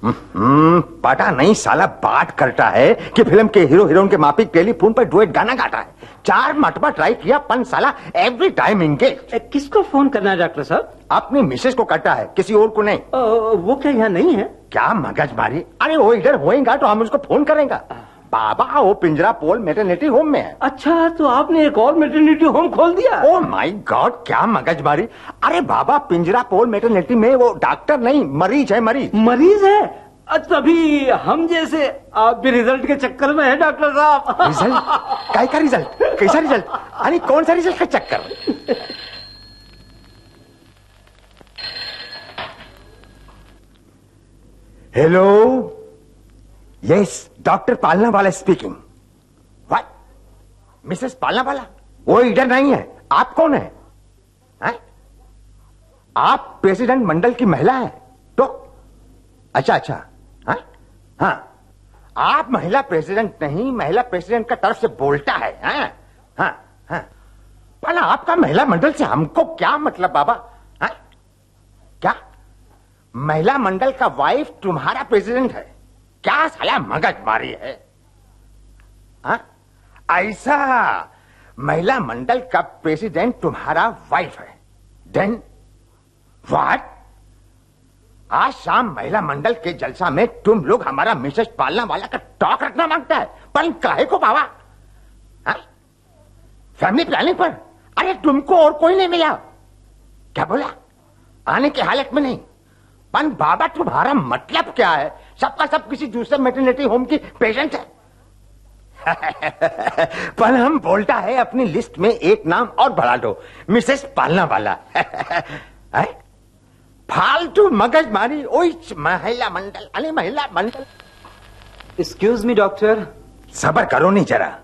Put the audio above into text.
पता नहीं साला बात करता है कि फिल्म के हीरो हीरोइन के माफिक टेलीफोन पर डुएट गाना गाता है। 4 मरतबा ट्राई किया पन साला एवरी टाइम एंगेज। किसको फोन करना है डॉक्टर साहब? अपनी मिसेस को करता है, किसी और को नहीं। वो क्या यहाँ नहीं है? क्या मगज मारी। अरे वो इधर होएगा तो हम उसको फोन करेंगे। बाबा वो पिंजरा पोल मैटरनिटी होम में है। अच्छा, तो आपने एक और मैटरनिटी होम खोल दिया? ओह माय गॉड, क्या मगजमारी। अरे बाबा पिंजरा पोल मैटरनिटी में वो डॉक्टर नहीं, मरीज है। मरीज है? तभी हम जैसे आप भी रिजल्ट के चक्कर में है डॉक्टर साहब। रिजल्ट? काय का रिजल्ट? कैसा रिजल्ट? अरे कौन सा रिजल्ट का चक्कर? हेलो, यस, डॉक्टर पालना वाला स्पीकिंग। व्हाट? मिसेस पालना वाला? वो इधर नहीं है। आप कौन है? आप प्रेसिडेंट मंडल की महिला है तो? अच्छा, हाँ, आप महिला प्रेसिडेंट नहीं, महिला प्रेसिडेंट का तरफ से बोलता है। हाँ। पर आपका महिला मंडल से हमको क्या मतलब बाबा? क्या महिला मंडल का वाइफ तुम्हारा प्रेसिडेंट है? क्या साला मगज मारी है? ऐसा महिला मंडल का प्रेसिडेंट तुम्हारा वाइफ है? Then what? आज शाम महिला मंडल के जलसा में तुम लोग हमारा मिसेस पालना वाला का टॉक रखना मांगता है, पर काहे को बाबा? फैमिली प्लानिंग पर? अरे तुमको और कोई नहीं मिला? क्या बोला? आने की हालत में नहीं? पर बाबा तुम्हारा मतलब क्या है? सबका सब किसी दूसरे मैटरनिटी होम की पेशेंट है। पर हम बोलता है अपनी लिस्ट में एक नाम और बढ़ा दो, मिसेस पालना वाला। फालतू मगज मारी। ओई महिला मंडल, अरे महिला मंडल। Excuse me doctor. सबर करो नहीं जरा।